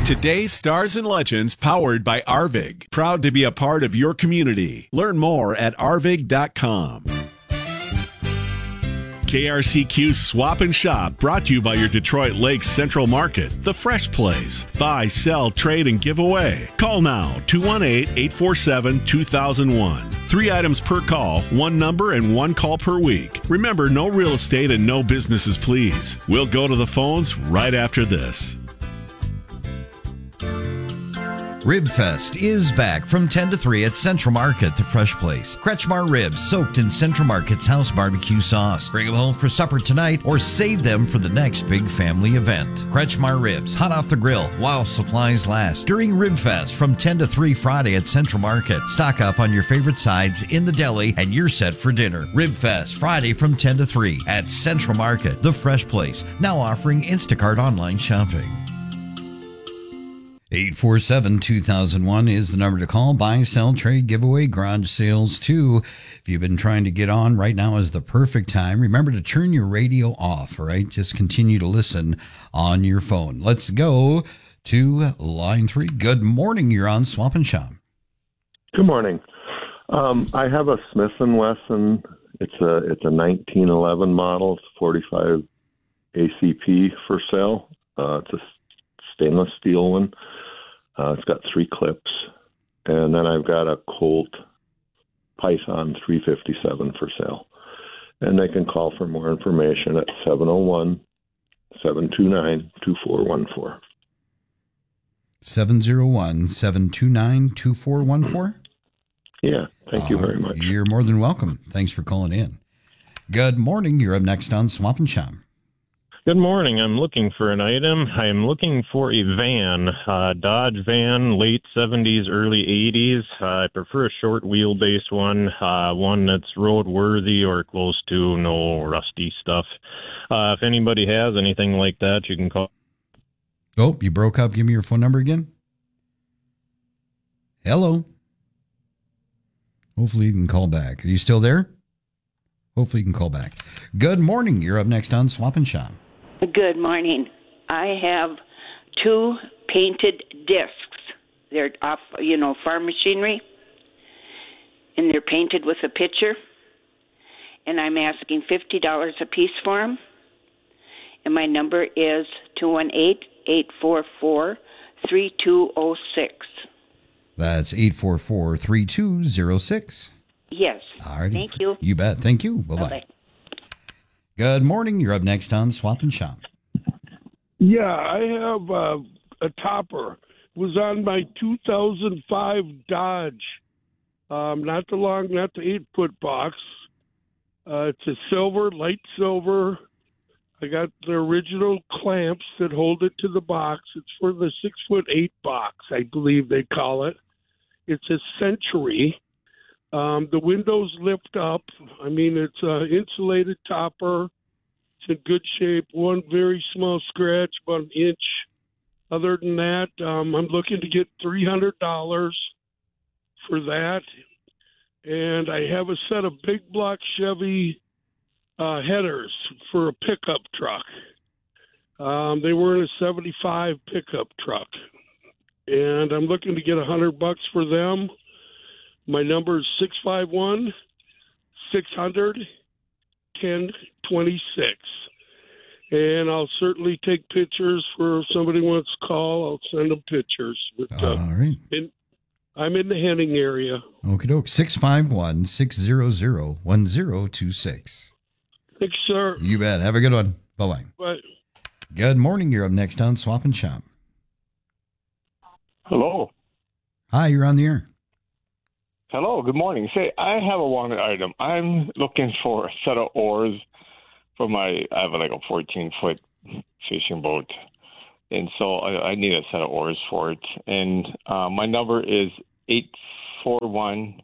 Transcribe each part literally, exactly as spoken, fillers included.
Today's Stars and Legends, powered by Arvig. Proud to be a part of your community. Learn more at arvig dot com. K R C Q Swap and Shop, brought to you by your Detroit Lakes Central Market, the fresh place. Buy, sell, trade, and give away. Call now, two one eight, eight four seven, two thousand one. Three items per call, one number, and one call per week. Remember, no real estate and no businesses, please. We'll go to the phones right after this. Ribfest is back from ten to three at Central Market, the fresh place. Kretschmar ribs soaked in Central Market's house barbecue sauce. Bring them home for supper tonight or save them for the next big family event. Kretschmar ribs, hot off the grill while supplies last. During Ribfest from ten to three Friday at Central Market. Stock up on your favorite sides in the deli and you're set for dinner. Ribfest Friday from ten to three at Central Market, the fresh place. Now offering Instacart online shopping. eight four seven, two thousand one is the number to call. Buy, sell, trade, giveaway, garage sales too. If you've been trying to get on, right now is the perfect time. Remember to turn your radio off, all right? Just continue to listen on your phone. Let's go to line three. Good morning. You're on Swap and Shop. Good morning. Um, I have a Smith and Wesson. It's a it's a nineteen eleven model. It's forty-five A C P for sale. Uh, it's a stainless steel one. Uh, it's got three clips. And then I've got a Colt Python three fifty-seven for sale. And they can call for more information at seven oh one, seven two nine, two four one four. seven oh one, seven two nine, two four one four? Yeah, thank uh, you very much. You're more than welcome. Thanks for calling in. Good morning. You're up next on Swap and Shop. Good morning. I'm looking for an item. I'm looking for a van, uh, Dodge van, late seventies, early eighties. Uh, I prefer a short wheelbase one, uh, one that's roadworthy or close to, no rusty stuff. Uh, if anybody has anything like that, you can call. Oh, you broke up. Give me your phone number again. Hello. Hopefully you can call back. Are you still there? Hopefully you can call back. Good morning. You're up next on Swap and Shop. Good morning. I have two painted discs. They're off, you know, farm machinery, and they're painted with a picture. And I'm asking fifty dollars a piece for them. And my number is two one eight, eight four four, three two zero six. That's eight four four, three two zero six. Yes. All right. Thank you. You bet. Thank you. Bye-bye. Bye-bye. Good morning. You're up next on Swap and Shop. Yeah, I have uh, a topper. It was on my two thousand five Dodge. Um, not the long, not the eight-foot box. Uh, it's a silver, light silver. I got the original clamps that hold it to the box. It's for the six-foot eight box, I believe they call it. It's a Century. Um, the windows lift up. I mean, it's an insulated topper. It's in good shape. One very small scratch, about an inch. Other than that, um, I'm looking to get three hundred dollars for that. And I have a set of big block Chevy uh, headers for a pickup truck. Um, they were in a seventy-five pickup truck. And I'm looking to get one hundred bucks for them. My number is six five one, six hundred, ten twenty-six. And I'll certainly take pictures for if somebody wants to call. I'll send them pictures. But, uh, All right. in, I'm in the Henning area. Okie doke. six five one, six hundred, one zero two six. Thanks, sir. You bet. Have a good one. Bye-bye. Bye. Good morning. You're up next on Swap and Shop. Hello. Hi, you're on the air. Hello, good morning. Say, I have a wanted item. I'm looking for a set of oars for my, I have like a fourteen-foot fishing boat. And so I, I need a set of oars for it. And uh, my number is eight four one,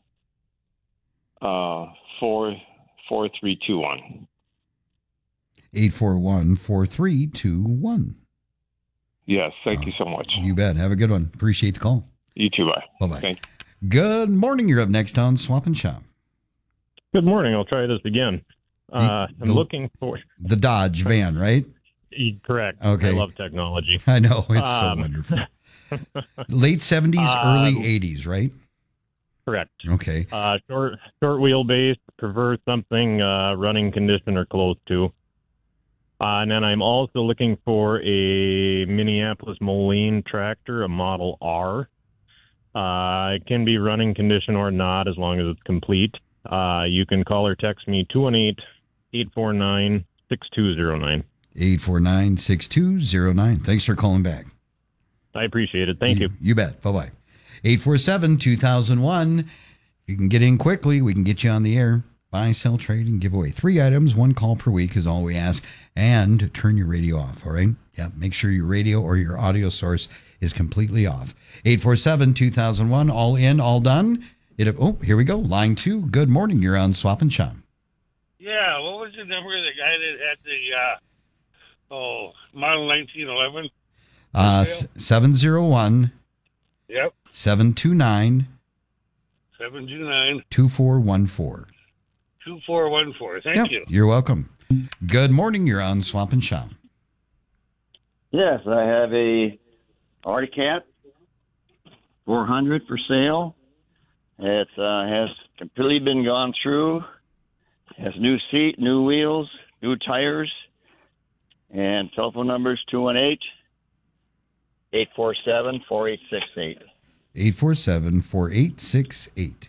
four three two one. eight four one, four three two one. Yes, thank uh, you so much. You bet. Have a good one. Appreciate the call. You too, bye. Bye-bye. Thank you. Good morning. You're up next on Swap and Shop. Good morning. I'll try this again. Uh, I'm the, looking for... The Dodge van, right? Correct. Okay. I love technology. I know. It's um, so wonderful. Late seventies, Uh, early eighties, right? Correct. Okay. Uh, short short wheelbase, prefer something uh, running condition or close to. Uh, and then I'm also looking for a Minneapolis Moline tractor, a Model R. Uh, it can be running condition or not as long as it's complete. Uh, you can call or text me two one eight, eight four nine, six two zero nine. eight four nine, six two zero nine. Thanks for calling back. I appreciate it. Thank you. You, you bet. Bye-bye. eight four seven, two thousand one. You can get in quickly. We can get you on the air. Buy, sell, trade, and give away three items. One call per week is all we ask. And turn your radio off, all right? Yeah, make sure your radio or your audio source is completely off. eight four seven, two thousand one. All in, all done. It, oh, here we go. Line two. Good morning. You're on Swap and Shop. Yeah, what was the number of the guy that had the, uh, oh, model nineteen eleven? Uh, seven oh one, Yep, seven two nine, seven two nine, two four one four. two four one four. Thank Yep, you. you're welcome. Good morning. You're on Swap and Shop. Yes, I have a Arctic Cat four hundred for sale. It uh, has completely been gone through. Has new seat, new wheels, new tires, and telephone numbers two one eight, eight four seven, four eight six eight. eight four seven, four eight six eight.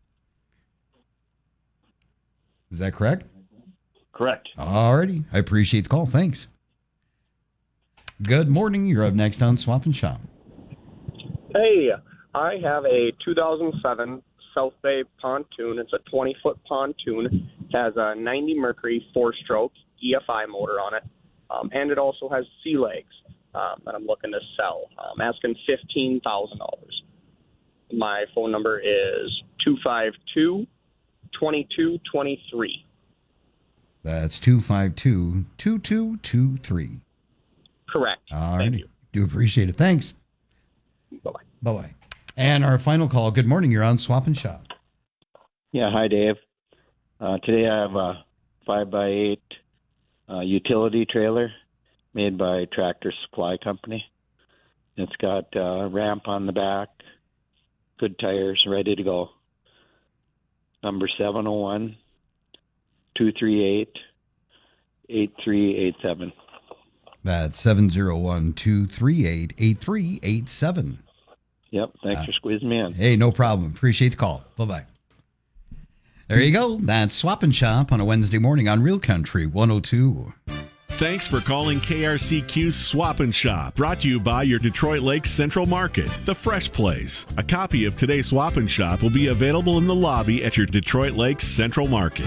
Is that correct? Correct. All righty. I appreciate the call. Thanks. Good morning. You're up next on Swap and Shop. Hey, I have a two thousand seven South Bay pontoon. It's a twenty-foot pontoon. It has a ninety Mercury four-stroke E F I motor on it, um, and it also has sea legs um, that I'm looking to sell. I'm asking fifteen thousand dollars. My phone number is two five two, two two two three. That's two five two, two two two three. Correct. All Thank righty. you. Do appreciate it. Thanks. Bye-bye. Bye-bye. And our final call. Good morning. You're on Swap and Shop. Yeah, hi, Dave. Uh, today I have a five by eight uh, utility trailer made by Tractor Supply Company. It's got a ramp on the back, good tires, ready to go. Number seven oh one, two three eight, eight three eight seven. That's seven oh one, two three eight, eight three eight seven. Yep, thanks Uh, for squeezing me in. Hey, no problem. Appreciate the call. Bye-bye. There you go. That's Swap and Shop on a Wednesday morning on Real Country one oh two. Thanks for calling K R C Q's Swap and Shop, brought to you by your Detroit Lakes Central Market, the fresh place. A copy of today's Swap and Shop will be available in the lobby at your Detroit Lakes Central Market.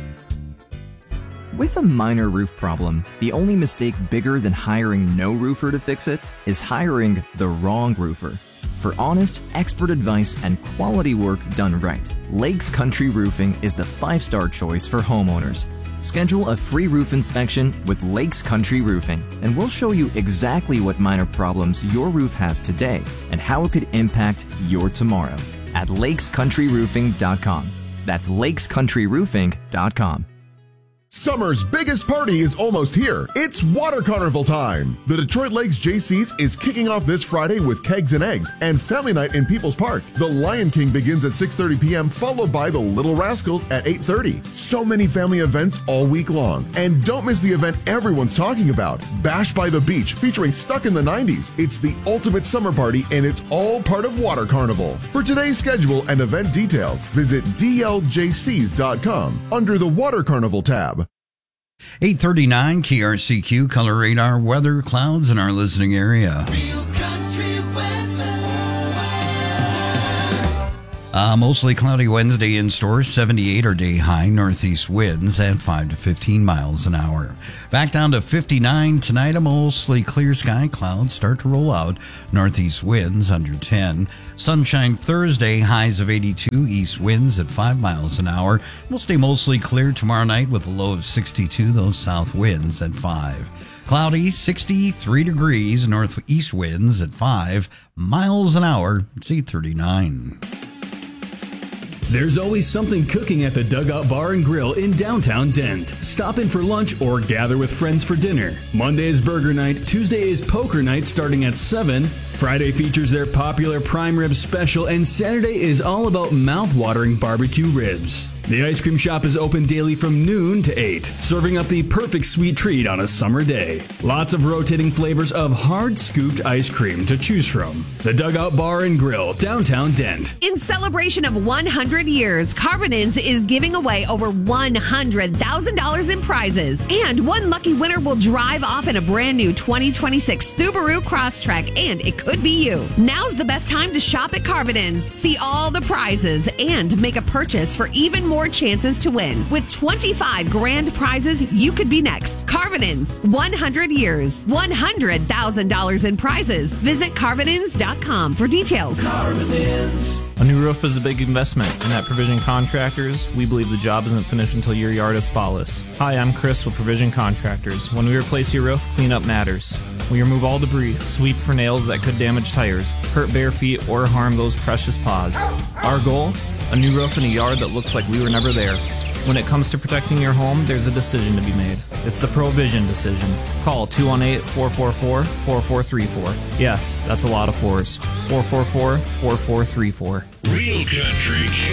With a minor roof problem, the only mistake bigger than hiring no roofer to fix it is hiring the wrong roofer. For honest, expert advice and quality work done right, Lakes Country Roofing is the five-star choice for homeowners. Schedule a free roof inspection with Lakes Country Roofing, and we'll show you exactly what minor problems your roof has today and how it could impact your tomorrow at lakes country roofing dot com. That's lakes country roofing dot com. Summer's biggest party is almost here. It's Water Carnival time. The Detroit Lakes J C's is kicking off this Friday with Kegs and Eggs and Family Night in People's Park. The Lion King begins at six thirty p.m., followed by the Little Rascals at eight thirty. So many family events all week long. And don't miss the event everyone's talking about, Bash by the Beach, featuring Stuck in the nineties. It's the ultimate summer party, and it's all part of Water Carnival. For today's schedule and event details, visit d l j c s dot com under the Water Carnival tab. eight thirty-nine K R C Q Color Radar weather, clouds in our listening area. Uh, mostly cloudy Wednesday in store, seventy-eight our day high, northeast winds at five to fifteen miles an hour. Back down to fifty-nine tonight, a mostly clear sky, clouds start to roll out, northeast winds under ten. Sunshine Thursday, highs of eighty-two, east winds at five miles an hour. We'll stay mostly clear tomorrow night with a low of sixty-two, those south winds at five. Cloudy, sixty-three degrees, northeast winds at five miles an hour. It's eight thirty-nine. There's always something cooking at the Dugout Bar and Grill in downtown Dent. Stop in for lunch or gather with friends for dinner. Monday is burger night, Tuesday is poker night starting at seven. Friday features their popular prime rib special, and Saturday is all about mouth-watering barbecue ribs. The ice cream shop is open daily from noon to eight, serving up the perfect sweet treat on a summer day. Lots of rotating flavors of hard-scooped ice cream to choose from. The Dugout Bar and Grill, downtown Dent. In celebration of one hundred years, Carbonins is giving away over one hundred thousand dollars in prizes. And one lucky winner will drive off in a brand new twenty twenty-six Subaru Crosstrek, and it could be you. Now's the best time to shop at Carbonins. See all the prizes and make a purchase for even more chances to win. With twenty-five grand prizes, you could be next. Carbonins, one hundred years, one hundred thousand dollars in prizes. Visit Carbonins dot com for details. Carbonins. A new roof is a big investment, and at Provision Contractors, we believe the job isn't finished until your yard is spotless. Hi, I'm Chris with Provision Contractors. When we replace your roof, cleanup matters. We remove all debris, sweep for nails that could damage tires, hurt bare feet, or harm those precious paws. Our goal? A new roof in a yard that looks like we were never there. When it comes to protecting your home, there's a decision to be made. It's the Provision decision. Call two one eight, four four four, four four three four. Yes, that's a lot of fours. four four four, four four three four. Real Country